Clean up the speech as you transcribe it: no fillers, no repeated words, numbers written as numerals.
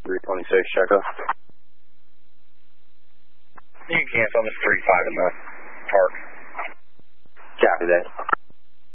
326, Checo. You can cancel. I'm just 3-5 in the park. Copy that.